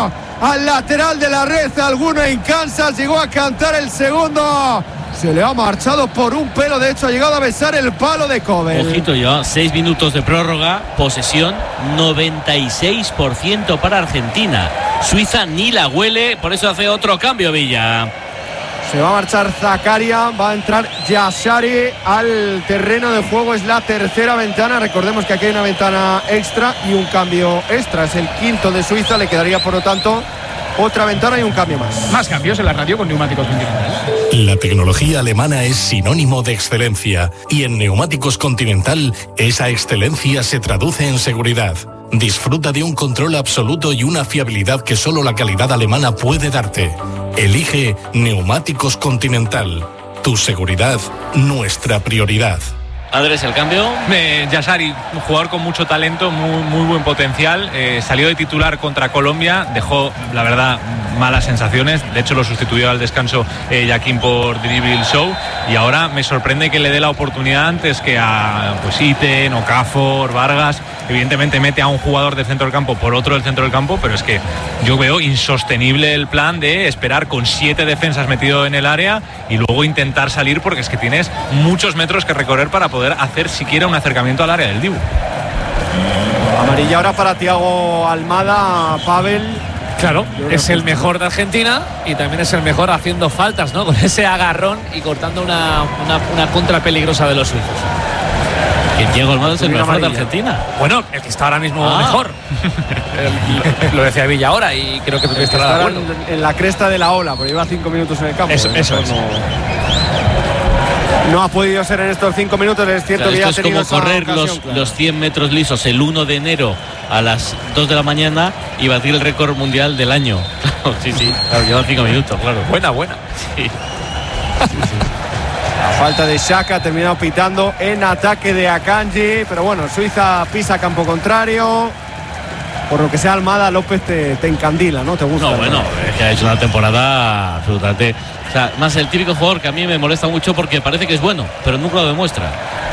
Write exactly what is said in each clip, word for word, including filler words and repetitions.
al lateral de la red. Alguno en Kansas llegó a cantar el segundo. Se le ha marchado por un pelo. De hecho, ha llegado a besar el palo de Kovel. Ojito ya, seis minutos de prórroga. Posesión noventa y seis por ciento para Argentina. Suiza ni la huele. Por eso hace otro cambio Villa. Se va a marchar Zakaria, va a entrar Yashari al terreno de juego. Es la tercera ventana. Recordemos que aquí hay una ventana extra y un cambio extra. Es el quinto de Suiza. Le quedaría, por lo tanto, otra ventana y un cambio más. Más cambios en la radio con Neumáticos Continental. La tecnología alemana es sinónimo de excelencia y en Neumáticos Continental esa excelencia se traduce en seguridad. Disfruta de un control absoluto y una fiabilidad que solo la calidad alemana puede darte. Elige Neumáticos Continental. Tu seguridad, nuestra prioridad. Andrés, el cambio. Eh, Yashari, un jugador con mucho talento, muy, muy buen potencial. Eh, salió de titular contra Colombia, dejó, la verdad, malas sensaciones. De hecho, lo sustituyó al descanso eh, Yaquín por Dribble Show. Y ahora me sorprende que le dé la oportunidad antes que a pues, Iten, Okafor, Vargas. Evidentemente mete a un jugador del centro del campo por otro del centro del campo, pero es que yo veo insostenible el plan de esperar con siete defensas metido en el área y luego intentar salir, porque es que tienes muchos metros que recorrer para poder hacer siquiera un acercamiento al área del Dibu. Amarilla ahora para Thiago Almada, Pavel. Claro, es el mejor de Argentina y también es el mejor haciendo faltas, ¿no? Con ese agarrón y cortando una, una, una contra peligrosa de los suizos. Que Thiago Almada es el mejor de Argentina. Bueno, el que está ahora mismo ah. mejor. lo, lo decía Villa ahora y creo que Pepe estará de acuerdo. En, en la cresta de la ola, porque lleva cinco minutos en el campo. Eso, eso es. No, no ha podido ser en estos cinco minutos. Es cierto, o sea, que ya esto ha tenido es como correr ocasión, los, claro. los cien metros lisos el uno de enero a las dos de la mañana y batir el récord mundial del año. sí, sí, claro, lleva cinco minutos, claro. Buena, buena. Sí. Sí, sí. La falta de Xhaka ha terminado pitando en ataque de Akanji, pero bueno, Suiza pisa campo contrario. Por lo que sea, Almada López te, te encandila, ¿no? Te gusta. No, bueno, es que ha hecho una temporada absolutamente. O sea, más el típico jugador que a mí me molesta mucho porque parece que es bueno, pero nunca lo demuestra.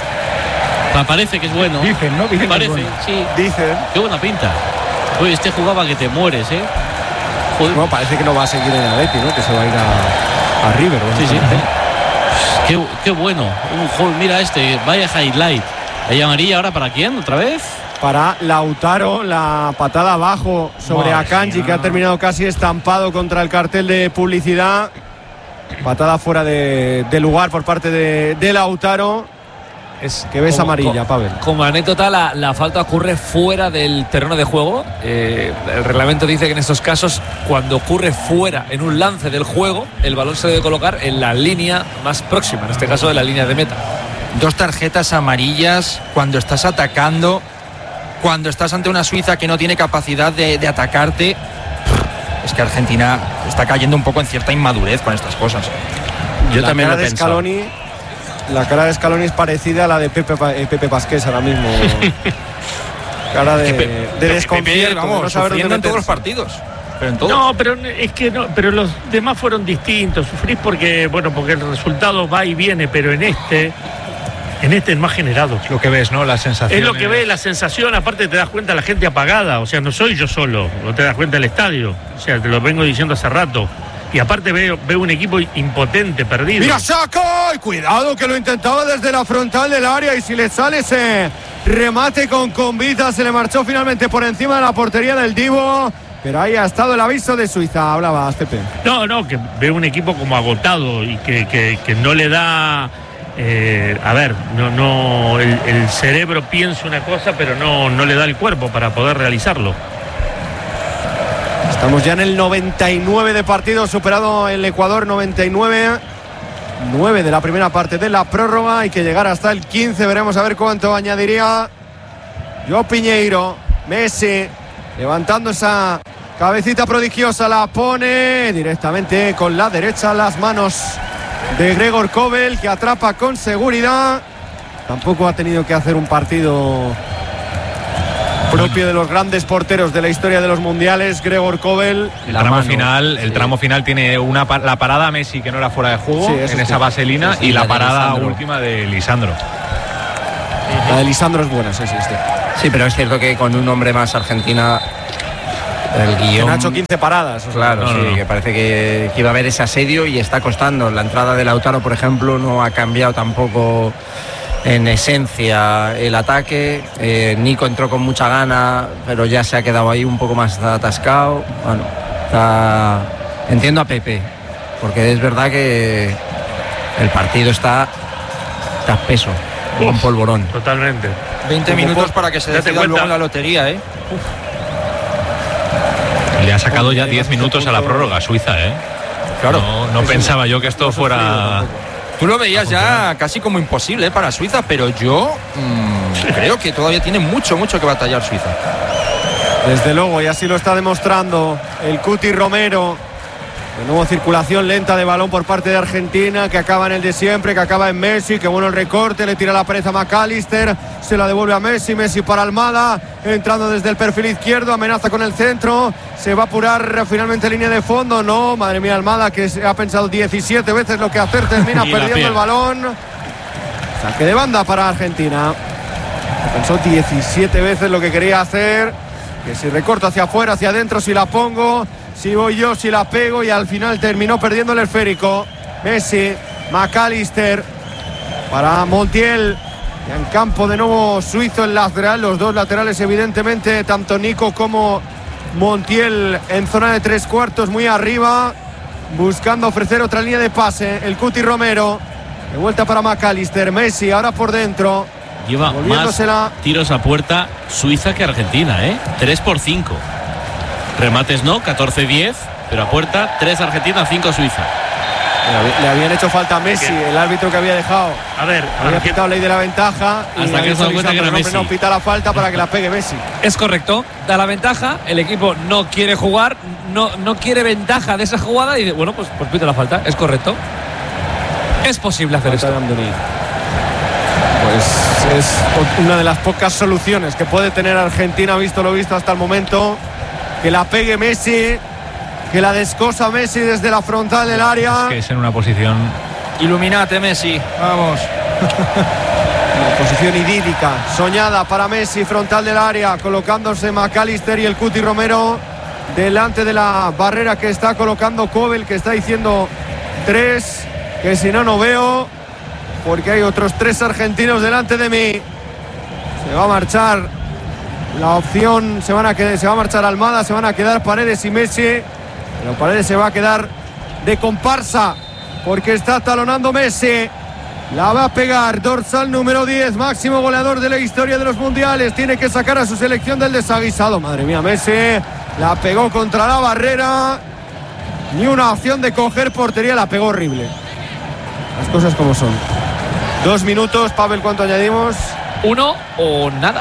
O sea, parece que es bueno. Dicen, ¿no? Dicen parece, que es bueno. sí. Dicen. Qué buena pinta. Oye, este jugaba que te mueres, ¿eh? Joder. Bueno, parece que no va a seguir en Atleti, ¿no? Que se va a ir a, a River. Sí, sí. Qué, qué bueno. Un juego, mira este, vaya highlight. ¿Hay amarilla ahora para quién? ¿Otra vez? Para Lautaro, la patada abajo sobre Madre Akanji, mía. que ha terminado casi estampado contra el cartel de publicidad. Patada fuera de, de lugar por parte de, de Lautaro. Es que ves como, amarilla, como, Pavel. Como anécdota, la, la falta ocurre fuera del terreno de juego. Eh, el reglamento dice que en estos casos, cuando ocurre fuera, en un lance del juego, el balón se debe colocar en la línea más próxima, en este caso de la línea de meta. Dos tarjetas amarillas cuando estás atacando, cuando estás ante una Suiza que no tiene capacidad de, de atacarte. Es que Argentina está cayendo un poco en cierta inmadurez con estas cosas. Yo la también lo he pensado. Scaloni, la cara de Scaloni es parecida a la de Pepe, eh, Pepe Pasqués ahora mismo. Cara de, Pepe, de desconcierto, vamos, de no saber dónde en todos los meterse. partidos. Pero en todos. No, pero es que no, pero los demás fueron distintos. Sufrís porque, bueno, porque el resultado va y viene, pero en este, en este es más generado. Lo que ves, ¿no? La sensación. Es lo que ves, la sensación, aparte te das cuenta la gente apagada, o sea, no soy yo solo, no te das cuenta el estadio, o sea, te lo vengo diciendo hace rato. Y aparte veo, veo un equipo impotente, perdido. ¡Mira, Xhaka! Y cuidado que lo intentaba desde la frontal del área y si le sale ese remate con convita, se le marchó finalmente por encima de la portería del Divo. Pero ahí ha estado el aviso de Suiza. Hablabas, Pepe. No, no, que veo un equipo como agotado y que, que, que no le da... Eh, a ver, no, no, el, el cerebro piensa una cosa, pero no, no le da el cuerpo para poder realizarlo. Estamos ya en el noventa y nueve de partido, superado el Ecuador, noventa y nueve. nueve de la primera parte de la prórroga. Hay que llegar hasta el quince. Veremos a ver cuánto añadiría João Pinheiro. Messi levantando esa cabecita prodigiosa. La pone directamente con la derecha, las manos de Gregor Kobel, que atrapa con seguridad. Tampoco ha tenido que hacer un partido propio de los grandes porteros de la historia de los mundiales, Gregor Kobel. El tramo mano, final, el sí. tramo final tiene una la parada a Messi que no era fuera de juego, sí, en esa sí. vaselina, sí, sí, y la, la parada última de Lisandro. La de Lisandro es buena, sí, sí, sí. Sí, pero es cierto que con un hombre más Argentina El guión. Que no ha hecho quince paradas. O sea, Claro, no, sí, no, no. que parece que, que iba a haber ese asedio y está costando. La entrada de Lautaro, por ejemplo, no ha cambiado tampoco en esencia el ataque. Eh, Nico entró con mucha gana, pero ya se ha quedado ahí un poco más atascado. Bueno, está... entiendo a Pepe, porque es verdad que el partido está, está espeso, con Uf, polvorón. Totalmente. veinte minutos para que se Date decida cuenta. luego la lotería, ¿eh? Le ha sacado ya diez minutos a la prórroga Suiza, ¿eh? Claro. No, no pensaba yo que esto fuera... Tú lo veías ya casi como imposible, ¿eh?, para Suiza, pero yo mmm, creo que todavía tiene mucho, mucho que batallar Suiza. Desde luego, y así lo está demostrando el Cuti Romero. De nuevo circulación lenta de balón por parte de Argentina, que acaba en el de siempre, que acaba en Messi, que bueno el recorte, le tira la pared a McAllister, se la devuelve a Messi, Messi para Almada, entrando desde el perfil izquierdo, amenaza con el centro, se va a apurar finalmente línea de fondo, no, madre mía, Almada, que ha pensado diecisiete veces lo que hacer, termina Y la perdiendo pierde. el balón. Saque de banda para Argentina. Pensó diecisiete veces lo que quería hacer, que si recorto hacia afuera, hacia adentro, si la pongo, si voy yo, si la pego, y al final terminó perdiendo el esférico. Messi, McAllister para Montiel, y en campo de nuevo suizo el lateral, los dos laterales evidentemente, tanto Nico como Montiel en zona de tres cuartos, muy arriba, buscando ofrecer otra línea de pase. El Cuti Romero, de vuelta para McAllister, Messi ahora por dentro. Lleva más Volviéndosela. tiros a puerta Suiza que Argentina, ¿eh? tres por cinco. Remates no, catorce diez, pero a puerta tres Argentina, cinco Suiza. Le habían hecho falta a Messi, el árbitro que había dejado. A ver, Había Argen- pitado ley de la ventaja. y Hasta que había se da cuenta que era avisado, Messi. no, no pita la falta para que la pegue Messi. Es correcto, da la ventaja, el equipo no quiere jugar, no, no quiere ventaja de esa jugada y dice, bueno, pues, pues pita la falta, es correcto. Es posible hacer Falta esto. de Andoni. Pues es una de las pocas soluciones que puede tener Argentina, visto lo visto hasta el momento. Que la pegue Messi, que la descosa Messi desde la frontal del área. Que es en una posición... Iluminate, Messi, vamos. Una posición idílica, soñada para Messi, frontal del área, colocándose McAllister y el Cuti Romero delante de la barrera que está colocando Kobel, que está diciendo tres, que si no, no veo, porque hay otros tres argentinos delante de mí. Se va a marchar la opción, se, van a quedar, se va a marchar Almada, se van a quedar Paredes y Messi, pero Paredes se va a quedar de comparsa, porque está talonando Messi. La va a pegar, dorsal número diez, máximo goleador de la historia de los mundiales. Tiene que sacar a su selección del desaguisado. Madre mía, Messi la pegó contra la barrera. Ni una opción de coger portería, la pegó horrible. Las cosas como son. Dos minutos, Pavel, ¿cuánto añadimos? Uno o nada.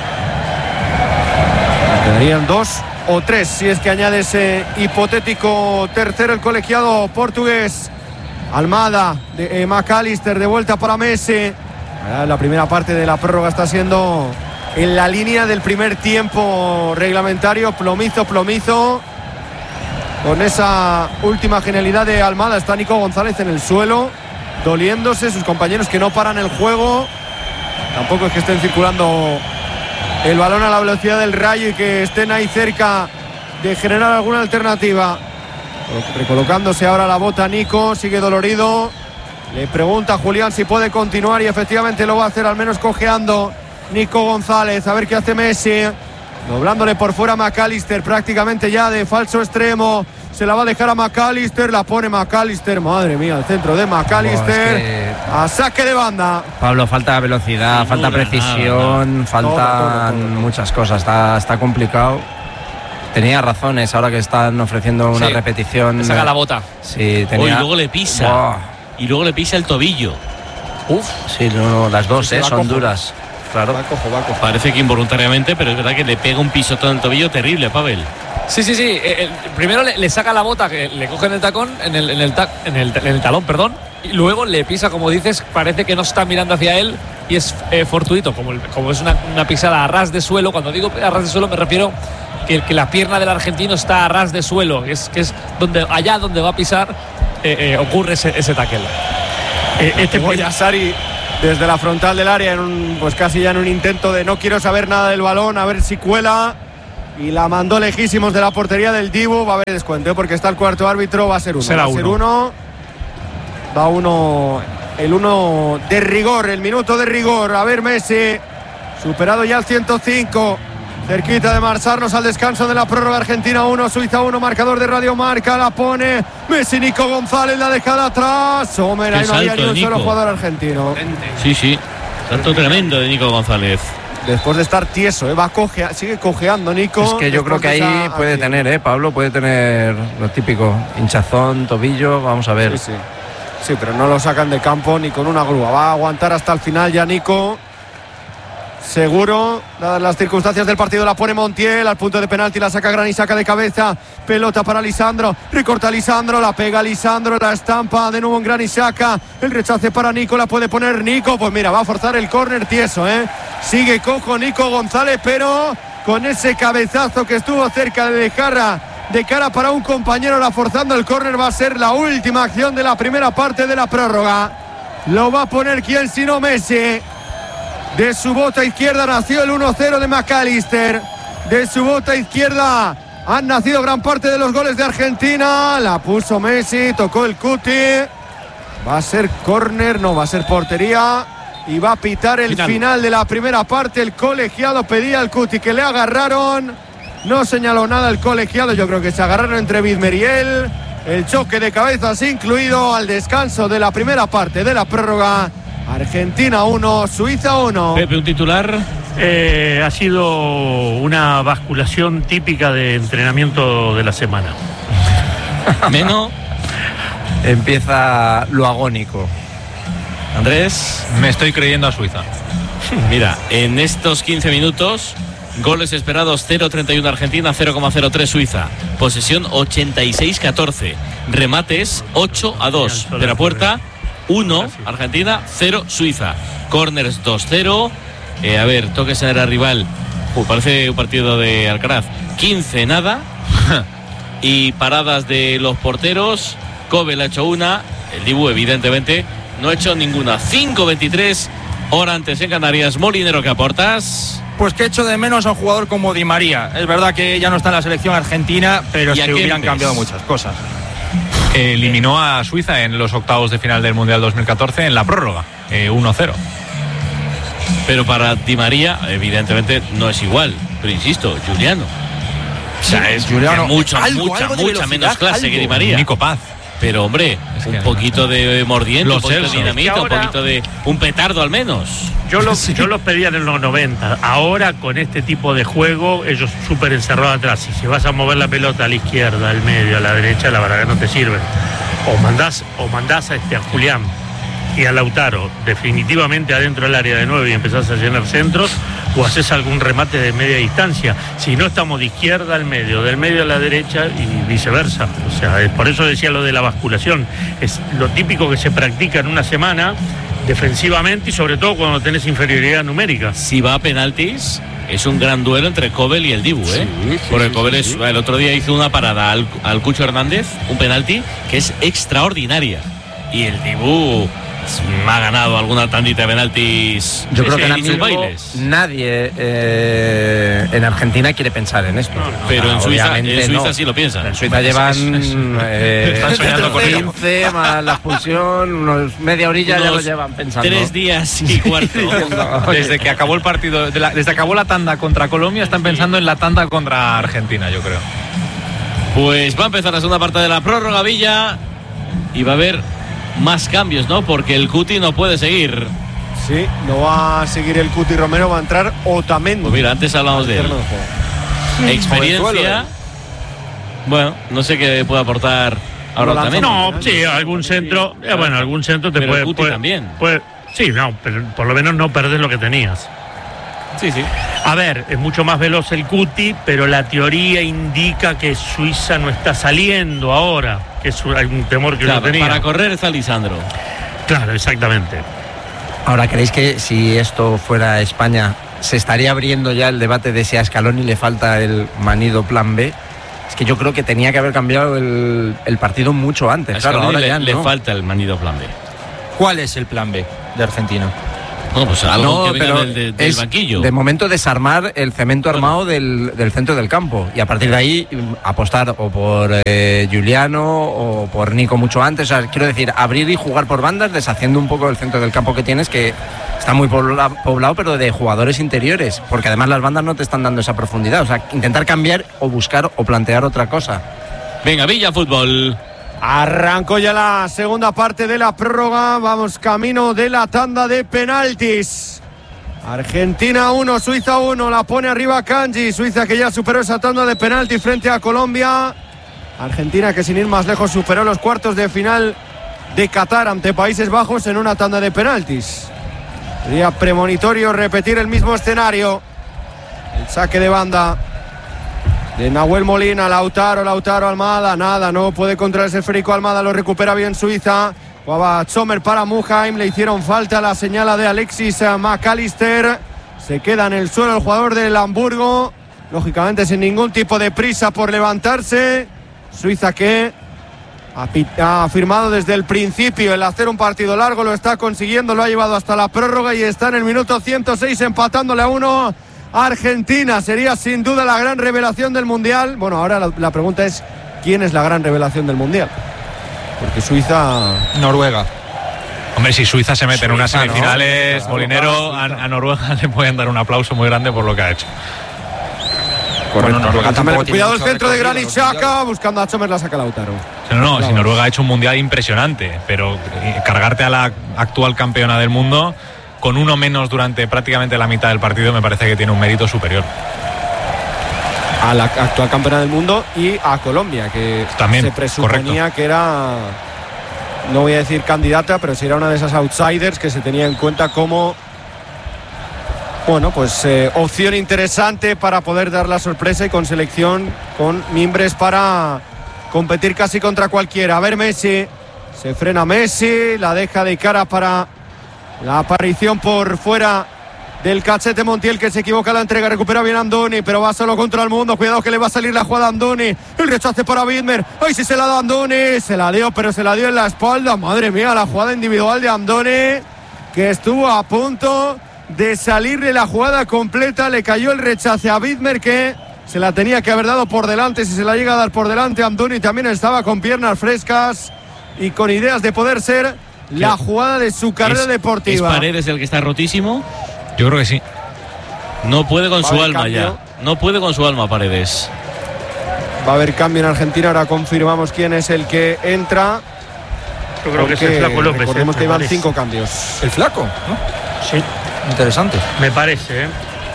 Quedarían dos o tres, si es que añade ese hipotético tercero el colegiado portugués. Almada, de, eh, McAllister de vuelta para Messi. La primera parte de la prórroga está siendo en la línea del primer tiempo reglamentario, plomizo, plomizo. Con esa última genialidad de Almada está Nico González en el suelo, doliéndose, sus compañeros que no paran el juego. Tampoco es que estén circulando el balón a la velocidad del rayo y que estén ahí cerca de generar alguna alternativa. Recolocándose ahora la bota Nico, sigue dolorido. Le pregunta a Julián si puede continuar y efectivamente lo va a hacer, al menos cojeando Nico González. A ver qué hace Messi. Doblándole por fuera a McAllister, prácticamente ya de falso extremo. Se la va a dejar a McAllister, la pone McAllister. Madre mía, el centro de McAllister. Oh, es que... A saque de banda. Pablo, falta velocidad, Sin falta duda, precisión, nada, faltan Todo, todo, todo, todo. muchas cosas. Está, está complicado. Tenía razones ahora que están ofreciendo una Sí, repetición. que saca la bota. Sí, Oh, tenía. y luego le pisa. Buah. Y luego le pisa el tobillo. Uf, Sí, no, no, las dos, Sí, eh, va son cojo. duras. Claro. Va cojo, va cojo. Parece que involuntariamente, pero es verdad que le pega un pisotón en el tobillo terrible, Pavel. sí, sí, sí. Eh, eh, primero le, le saca la bota, que le coge en el tacón, en el, en el, ta- en el, en el talón, perdón. Y luego le pisa, como dices, parece que no está mirando hacia él y es eh, fortuito, como, el- como es una, una pisada a ras de suelo. Cuando digo a ras de suelo me refiero que, que la pierna del argentino está a ras de suelo, que es, que es donde, allá donde va a pisar eh, eh, ocurre ese, ese tackle. eh, este Pegó Yassari desde la frontal del área, en un, pues casi ya en un intento de no quiero saber nada del balón, a ver si cuela. y la mandó lejísimos de la portería del Dibu. Va a haber descuento, ¿eh? Porque está el cuarto árbitro. Va a ser uno. Será va a ser uno. uno. Va uno. El uno de rigor, el minuto de rigor. A ver, Messi. Superado ya el ciento cinco. Cerquita de marcharnos al descanso de la prórroga. Argentina uno, Suiza uno. Marcador de Radio Marca. La pone Messi. Nico González la deja atrás. Sommer, ahí no había ni un solo jugador argentino. Sí, sí. Salto tremendo de Nico González. Después de estar tieso, ¿eh? Va cojea, sigue cojeando Nico. Es que yo creo que ahí puede tener, ¿eh? Pablo puede tener lo típico, hinchazón, tobillo, vamos a ver. Sí, sí. Sí, pero no lo sacan de campo ni con una grúa. Va a aguantar hasta el final ya Nico. Seguro, dadas las circunstancias del partido, la pone Montiel al punto de penalti, la saca Gran y saca de cabeza. Pelota para Lisandro, recorta Lisandro, la pega Lisandro, la estampa de nuevo en Gran y saca. El rechace para Nico, la puede poner Nico. Pues mira, va a forzar el córner tieso, ¿eh? Sigue cojo Nico González, pero con ese cabezazo que estuvo cerca de dejar de cara para un compañero, la forzando el córner. Va a ser la última acción de la primera parte de la prórroga. Lo va a poner quién sino Messi. De su bota izquierda nació el uno cero de McAllister. De su bota izquierda han nacido gran parte de los goles de Argentina. La puso Messi, tocó el Cuti. Va a ser córner, no, va a ser portería. Y va a pitar el final. final de la primera parte. El colegiado pedía al Cuti que le agarraron. No señaló nada el colegiado. Yo creo que se agarraron entre Bizmer y él. El choque de cabezas incluido al descanso de la primera parte de la prórroga. Argentina uno, Suiza uno. Pepe, un titular. Eh, ha sido una basculación típica de entrenamiento de la semana. Menos. Empieza lo agónico. Andrés. Me estoy creyendo a Suiza. Mira, en estos quince minutos, goles esperados cero coma treinta y uno Argentina, cero coma cero tres Suiza. Posesión ochenta y seis catorce. Remates ocho a dos. De la puerta uno Argentina, cero Suiza. Corners dos cero. Eh, a ver, toques en el rival. Uh, parece un partido de Alcaraz. quince nada. Y paradas de los porteros. Kobel ha hecho una. El Dibu, evidentemente, no ha hecho ninguna. cinco veintitrés. Hora antes en Canarias. Molinero, ¿qué aportas? Pues que echo de menos a un jugador como Di María. Es verdad que ya no está en la selección argentina, pero se hubieran cambiado muchas cosas. Eliminó a Suiza en los octavos de final del Mundial dos mil catorce en la prórroga, eh, uno cero. Pero para Di María, evidentemente, no es igual. Pero insisto, Juliano. O sea, es Juliano, mucho, algo, mucha, algo de mucha menos clase algo. que Di María. Nico Paz. Pero hombre, Es un que poquito de mordiente, Los un poquito Celso. de dinamita, Es que ahora- un poquito de un petardo al menos. Yo los, yo los pedía en los noventa. Ahora con este tipo de juego, ellos súper encerrados atrás. Y si vas a mover la pelota a la izquierda, al medio, a la derecha, la verdad que no te sirven. O mandás, o mandás a, este, a Julián y a Lautaro definitivamente adentro del área de nueve y empezás a llenar centros, o haces algún remate de media distancia. Si no, estamos de izquierda al medio, del medio a la derecha y viceversa. O sea, es por eso decía lo de la basculación. Es lo típico que se practica en una semana defensivamente y sobre todo cuando tenés inferioridad numérica. Si va a penaltis, es un gran duelo entre Kobel y el Dibu, ¿eh? Sí, sí, Porque sí, Kobel sí, es, sí. el otro día hizo una parada al, al Cucho Hernández, un penalti que es extraordinaria. Y el Dibu me ha ganado alguna tandita de penaltis. Yo creo sí, que ahora en sus mismo bailes. nadie eh, en Argentina quiere pensar en esto. Pero en Ah, Suiza, obviamente en Suiza no. sí lo piensan. En Suiza llevan eh, Están soñando con ello. quince más la expulsión, unos media orilla ya lo Unos llevan pensando. Tres días y cuarto. Desde que acabó el partido, de la- desde que acabó la tanda contra Colombia, están pensando en la tanda contra Argentina, yo creo. Pues va a empezar la segunda parte de la prórroga, Villa, y va a haber más cambios, ¿no? Porque el Cuti no puede seguir. Sí, no va a seguir el Cuti Romero, va a entrar Otamendi. Pues mira, antes hablamos de él. Alterno de juego. Experiencia. Bueno, no sé qué puede aportar ahora No también. No, sí, algún centro, eh, bueno, algún centro te Pero puede, Guti puede- también. puede- sí, no, pero por lo menos no perdés lo que tenías. Sí, sí. A ver, es mucho más veloz el Cuti, pero la teoría indica que Suiza no está saliendo ahora, que es un- algún temor que Claro, yo tenía. para correr está Lisandro. Claro, exactamente. Ahora, ¿creéis que si esto fuera España se estaría abriendo ya el debate de si a Scaloni le falta el manido plan B? Es que yo creo que tenía que haber cambiado el, el partido mucho antes. A Claro, Scaloni ahora le, ya le no. falta el manido plan B. ¿Cuál es el plan B de Argentina? No, pues algo No, que venga pero del, del, del es banquillo. de momento desarmar el cemento armado del, del centro del campo y a partir de ahí apostar o por eh, Juliano o por Nico mucho antes. O sea, quiero decir, abrir y jugar por bandas deshaciendo un poco el centro del campo que tienes, que está muy pobla, poblado, pero de jugadores interiores, porque además las bandas no te están dando esa profundidad. O sea, intentar cambiar o buscar o plantear otra cosa. Venga, Villa Fútbol. Arrancó ya la segunda parte de la prórroga. Vamos camino de la tanda de penaltis. Argentina uno, Suiza uno. La pone arriba Kanji. Suiza que ya superó esa tanda de penaltis frente a Colombia. Argentina que sin ir más lejos superó los cuartos de final de Qatar ante Países Bajos en una tanda de penaltis. Sería premonitorio repetir el mismo escenario. El saque de banda de Nahuel Molina, Lautaro, Lautaro, Almada, nada, no puede controlar ese esférico. Almada lo recupera bien Suiza. Jugaba Sommer para Muheim, le hicieron falta, la señala de Alexis McAllister. Se queda en el suelo el jugador del Hamburgo, lógicamente sin ningún tipo de prisa por levantarse. Suiza que ha, ha firmado desde el principio el hacer un partido largo, lo está consiguiendo, lo ha llevado hasta la prórroga y está en el minuto ciento seis empatándole a uno. Argentina sería sin duda la gran revelación del Mundial. Bueno, ahora la, la pregunta es ¿quién es la gran revelación del Mundial? Porque Suiza... Noruega. Hombre, si Suiza se mete Suiza, en unas semifinales, ¿no? Molinero, a, a Noruega le pueden dar un aplauso muy grande por lo que ha hecho. Bueno, Noruega tampoco Cuidado el tiene centro de recorrido, Granit Xhaka, buscando a Sommer, la saca Lautaro. No, no, Claro. si Noruega ha hecho un mundial impresionante, pero eh, cargarte a la actual campeona del mundo con uno menos durante prácticamente la mitad del partido me parece que tiene un mérito superior. A la actual campeona del mundo y a Colombia, que También, se presuponía correcto. que era, no voy a decir candidata, pero sí era una de esas outsiders que se tenía en cuenta como, bueno, pues eh, opción interesante para poder dar la sorpresa y con selección, con mimbres para competir casi contra cualquiera. A ver, Messi, se frena Messi, la deja de cara para la aparición por fuera del cachete Montiel, que se equivoca la entrega, recupera bien Andoni, pero va solo contra el mundo. Cuidado que le va a salir la jugada a Andoni. El rechace para Widmer. ¡Ay, sí se la da Andoni! Se la dio, pero se la dio en la espalda. Madre mía, la jugada individual de Andoni, que estuvo a punto de salirle la jugada completa. Le cayó el rechace a Widmer, que se la tenía que haber dado por delante. Si se la llega a dar por delante, Andoni también estaba con piernas frescas y con ideas de poder ser la jugada de su carrera ¿Es, deportiva. ¿Es Paredes el que está rotísimo? Yo creo que sí. No puede con Va a su haber alma cambio. ya. No puede con su alma Paredes. Va a haber cambio en Argentina. Ahora confirmamos quién es el que entra. Yo creo que es el porque Flaco López. recordemos eh, que me iban parece. cinco cambios. El Flaco, ¿no? Sí, Interesante. me parece, ¿eh?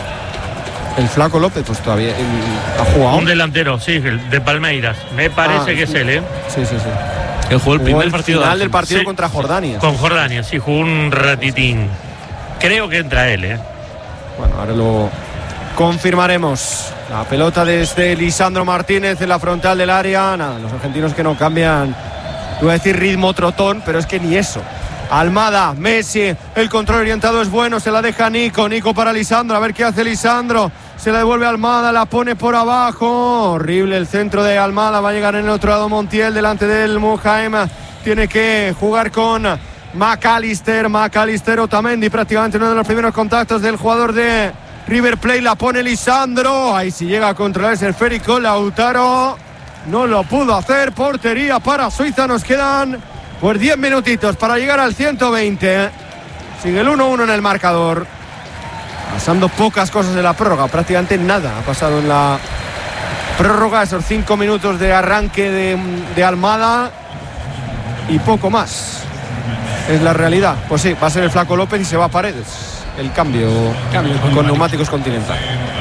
El Flaco López, pues todavía el- ha jugado. Un delantero, sí, el de Palmeiras. Me parece Ah, que es sí. él, ¿eh? Sí, sí, sí. Él jugó el Jugó primer el partido final de del partido Sí. contra Jordania. Con Jordania, sí, jugó un ratitín. Creo que entra él, ¿eh? Bueno, ahora lo confirmaremos. La pelota desde Lisandro Martínez en la frontal del área. Nada, los argentinos que no cambian, iba a decir ritmo trotón, pero es que ni eso. Almada, Messi, el control orientado es bueno, se la deja Nico, Nico para Lisandro, a ver qué hace Lisandro, se la devuelve a Almada, la pone por abajo, horrible el centro de Almada, va a llegar en el otro lado Montiel delante del Muheim, tiene que jugar con McAllister, McAllister Otamendi, prácticamente uno de los primeros contactos del jugador de River Plate, la pone Lisandro, ahí sí llega a controlar ese esférico, Lautaro no lo pudo hacer, portería para Suiza, nos quedan pues diez minutitos para llegar al ciento veinte. Sigue el uno uno en el marcador. Pasando pocas cosas en la prórroga, prácticamente nada ha pasado en la prórroga. Esos cinco minutos de arranque de, de Almada y poco más. Es la realidad. Pues sí, va a ser el Flaco López y se va a Paredes. El cambio, cambio con neumáticos Continental.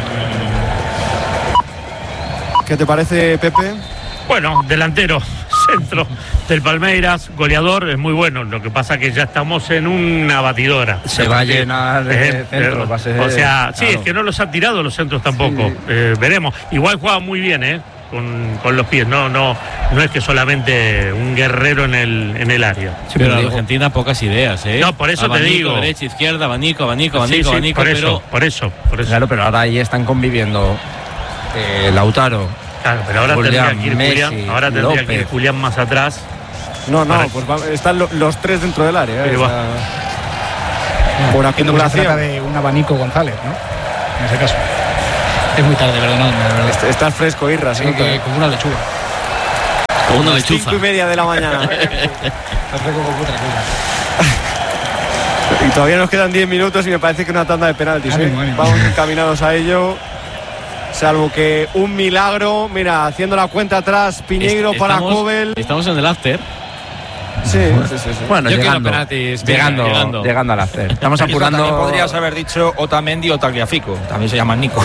¿Qué te parece, Pepe? Bueno, delantero, centro del Palmeiras, goleador, es muy bueno. Lo que pasa que ya estamos en una batidora. Se va a llenar de Eh, centros, eh, va a ser- O sea, sí, claro. es que no los han tirado los centros tampoco. Sí. Eh, veremos. Igual juega muy bien, ¿eh? Con, con los pies. No, no, no es que solamente un guerrero en el, en el área. Pero en Argentina pocas ideas, ¿eh? No, por eso te Abanico, digo. derecha, izquierda, abanico, abanico, Sí, abanico, sí, abanico, por pero eso, por eso, por eso. Claro, pero ahora ahí están conviviendo eh, Lautaro. Claro, pero ahora Julián, tendría que ir Messi, Julián, ahora tendría que ir López. Julián más atrás. No, no, Para- pues va- están lo- los tres dentro del área. ¿eh? Ahí O va. sea, por Entiendo que se acumulación. trata de un abanico González, ¿no? En ese caso. Es muy tarde, perdonadme, de verdad. Est- Estás fresco, Irra, Así sí, que como una lechuga. Con una Las lechuza. cinco y media de la mañana. Está fresco como otra cosa. Y todavía nos quedan diez minutos y me parece que una tanda de penaltis. Ánimo, ¿eh? ánimo. Vamos encaminados a ello. Salvo que un milagro, mira, haciendo la cuenta atrás, Piñeiro Est- para estamos- Kobel. Estamos en el after. Sí, sí, sí, sí. Bueno, Yo quiero llegando, penaltis, llegando, llegando. llegando al hacer. Estamos También apurando. podrías haber dicho Otamendi o Tagliafico. También se llaman Nico.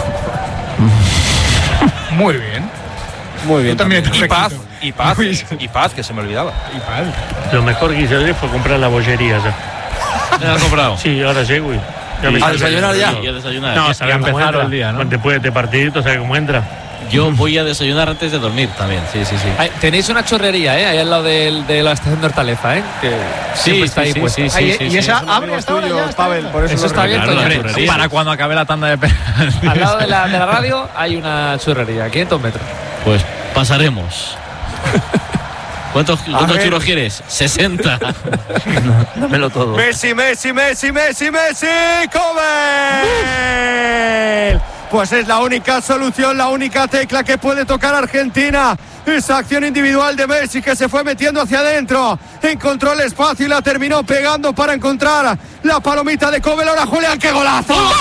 Muy bien. Muy bien. Tú también también. Y Paz, Perfecto. y Paz, Muy bien. y Paz, que se me olvidaba. Y padre. Lo mejor que hice ayer fue comprar la bollería ya. ¿Ya lo has comprado? Sí, ahora llego y. ya me ¿A sirve. desayunar ya? Y a desayunar. No, Y a ¿sabes cómo empezar entra? el día, ¿no? Después de este partidito, ¿sabes cómo entra? Yo voy a desayunar antes de dormir también. Sí, sí, sí. Ay, tenéis una chorrería, ¿eh? Ahí al lado del- de la estación de Hortaleza, ¿eh? Que siempre está ahí sí, puesta. sí, sí, Ahí- sí, y sí. esa Son abre amigos hasta ahora tuyos, ya. está Pavel, abierta. por eso, Eso lo está recuerdo. abierto Claro, ya. la churrería. Para cuando acabe la tanda de penaltis. Al lado de la, de la radio hay una churrería, quinientos metros. Pues pasaremos. ¿Cuántos, cuántos ver. churros quieres? sesenta. Dámelo todo. Messi, Messi, Messi, Messi, Messi, Kobel. Pues es la única solución, la única tecla que puede tocar Argentina. Esa acción individual de Messi que se fue metiendo hacia adentro. Encontró el espacio y la terminó pegando para encontrar la palomita de Kobel. Ahora Julián, ¡qué golazo! ¡Gol!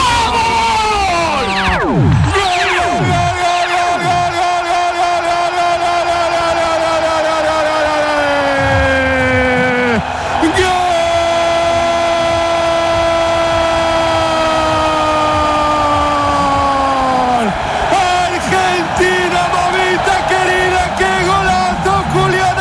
Argentina, mamita querida, qué golazo, Julián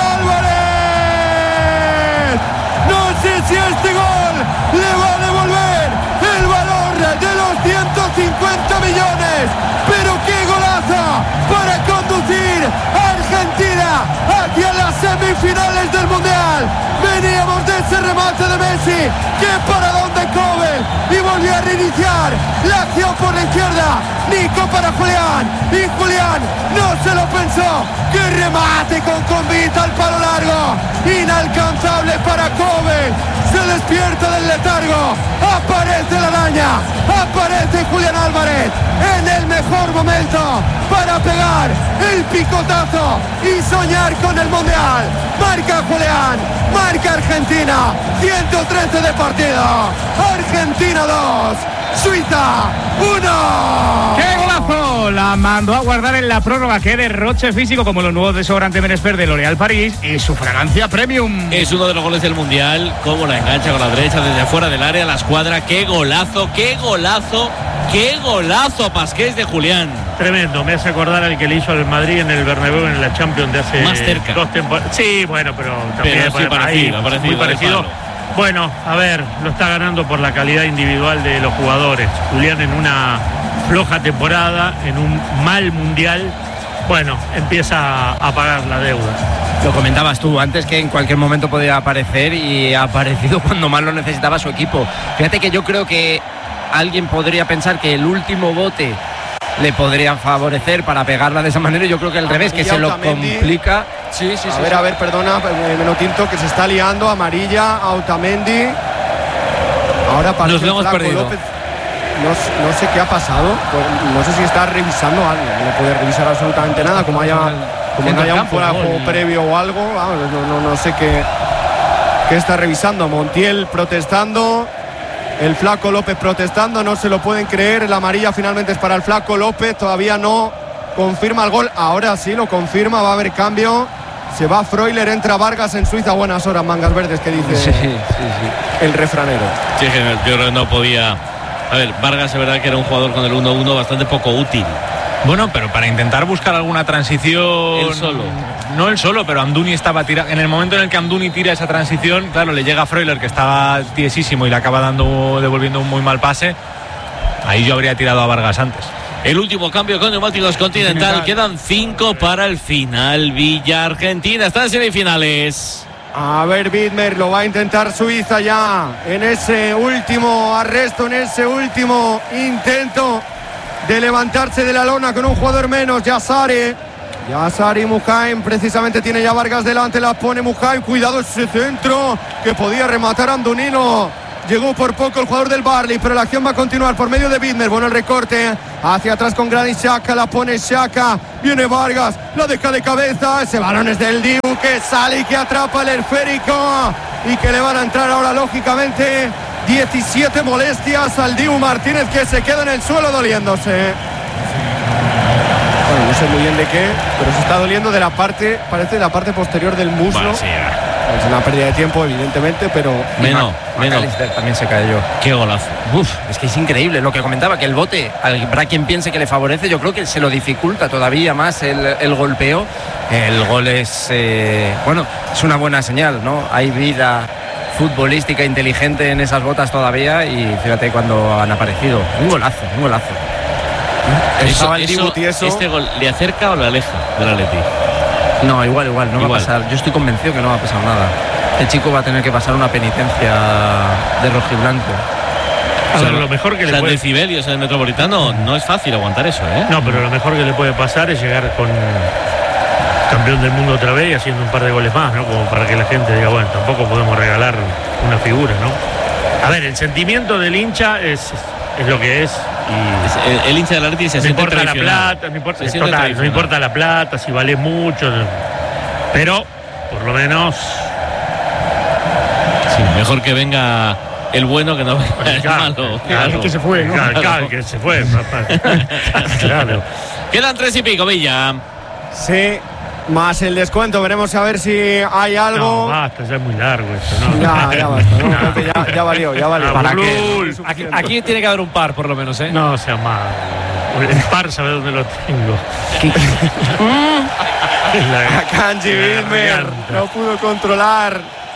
Álvarez. No sé si este gol le va a devolver el valor de los ciento cincuenta millones, pero qué golazo para conducir a Argentina hacia las semifinales del Mundial. Veníamos de ese remate de Messi, que para donde Kobel y volvió a reiniciar la acción por la izquierda. Nico para Julián y Julián no se lo pensó. ¡Qué remate con convita al palo largo! Inalcanzable para Kobel. Se despierta del letargo. Aparece la araña. Aparece Julián Álvarez en el mejor momento para pegar el picotazo y soñar con el Mundial. Marca Julián. Marca Argentina. ciento trece de partido. Argentina dos. Suiza uno. ¡Qué golazo! La mandó a guardar en la prórroga. ¡Qué derroche físico! Como los nuevos desodorantes Benesper de L'Oréal París y su fragancia premium. Es uno de los goles del Mundial. Cómo la engancha con la derecha desde fuera del área, la escuadra. ¡Qué golazo! ¡Qué golazo! ¡Qué golazo! Pasqués de Julián. Tremendo, me hace acordar al que le hizo al Madrid en el Bernabéu en la Champions de hace Más cerca. dos temporadas. Sí, bueno, pero también Pero sí, por ahí, parecido, parecido, muy de parecido. palo. Bueno, a ver, lo está ganando por la calidad individual de los jugadores. Julián en una floja temporada, en un mal mundial, bueno, empieza a pagar la deuda. Lo comentabas tú antes, que en cualquier momento podía aparecer, y ha aparecido cuando más lo necesitaba su equipo. Fíjate que yo creo que alguien podría pensar que el último bote le podría favorecer para pegarla de esa manera, y yo creo que al revés, que se lo Otamendi. complica. Sí, sí, A sí. ver, sí. a ver, perdona, eh, Menotinto, que se está liando. Amarilla a Otamendi. Ahora parece Nos lo hemos Flaco perdido. López. No, s- no sé qué ha pasado. Pues, no sé si está revisando algo. No puede revisar absolutamente nada. Como haya, como no Dentro haya del un campo, fuera de ¿no? juego Y- previo o algo. Vamos, no, no, no sé qué, qué está revisando. Montiel protestando. El Flaco López protestando. No se lo pueden creer. La amarilla finalmente es para el Flaco López. Todavía no confirma el gol. Ahora sí lo confirma. Va a haber cambio. Se va Freuler, entra Vargas en Suiza. Buenas horas, mangas verdes, que dice Sí, sí, sí. el refranero. Sí, que yo creo que no podía. A ver, Vargas es verdad que era un jugador con el uno uno bastante poco útil. Bueno, pero para intentar buscar alguna transición. Él solo. No él solo, pero Amduni estaba tirando. En el momento en el que Amduni tira esa transición, claro, le llega a Freuler, que estaba tiesísimo y le acaba dando, devolviendo un muy mal pase. Ahí yo habría tirado a Vargas antes. El último cambio con neumáticos Continental. Quedan cinco para el final. Villa Argentina está en semifinales. A ver, Widmer lo va a intentar Suiza ya en ese último arresto, en ese último intento de levantarse de la lona con un jugador menos, Yassari. Yassari, Mujaim, precisamente tiene ya Vargas delante, la pone Mujaim. Cuidado ese centro que podía rematar Andunino. llegó por poco el jugador del Barley, pero la acción va a continuar por medio de Widmer. Bueno, el recorte hacia atrás con Granit Xhaka, la pone Xhaka, viene Vargas, la deja de cabeza, ese balón es del Dibu que sale y que atrapa el esférico y que le van a entrar ahora lógicamente diecisiete molestias al Dibu Martínez, que se queda en el suelo doliéndose. Bueno, no sé muy bien de qué, pero se está doliendo de la parte, parece de la parte posterior del muslo. Bueno, sí, es una pérdida de tiempo, evidentemente, pero menos, menos. También se cayó. Qué golazo. Uf, es que es increíble lo que comentaba, que el bote, habrá quien piense que le favorece, yo creo que se lo dificulta todavía más el, el golpeo. El gol es, eh, bueno, es una buena señal, ¿no? Hay vida futbolística inteligente en esas botas todavía y fíjate cuando han aparecido. Un golazo, un golazo. Eso, eso, eso, ¿Este gol le acerca o le aleja del Atleti? No, igual, igual, no igual. va a pasar. Yo estoy convencido que no va a pasar nada. El chico va a tener que pasar una penitencia de rojiblanco. O sea, lo mejor que o le sea, puede... decibelios en el Metropolitano no es fácil aguantar eso, ¿eh? No, pero lo mejor que le puede pasar es llegar con campeón del mundo otra vez y haciendo un par de goles más, ¿no? Como para que la gente diga, bueno, tampoco podemos regalar una figura, ¿no? A ver, el sentimiento del hincha es, es lo que es. Y el, el hincha del Atleti se no siente importa la traicionado. plata, no importa, Se total, no importa la plata, si vale mucho, pero por lo menos sí, mejor que venga el bueno que no venga el claro, malo. Claro, que se fue, ¿no? Claro, claro, que se fue. Claro. Quedan tres y pico, Villa. Sí, más el descuento, veremos a ver si hay algo. No, basta, ya es muy largo esto, ¿no? Ya, ya basta, ¿no? Creo que ya, ya valió, ya valió. ¿Para qué? Aquí, aquí tiene que haber un par, por lo menos, ¿eh? No sea malo. El par sabe dónde lo tengo. Akanji Widmer no pudo controlar